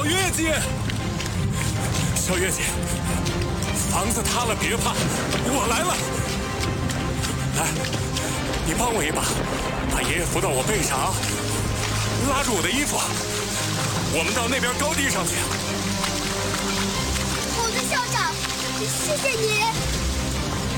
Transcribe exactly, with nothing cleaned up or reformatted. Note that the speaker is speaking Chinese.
小月姐，小月姐，房子塌了别怕，我来了。来，你帮我一把，把爷爷扶到我背上啊，拉住我的衣服，我们到那边高地上去。 好的，校长，谢谢你。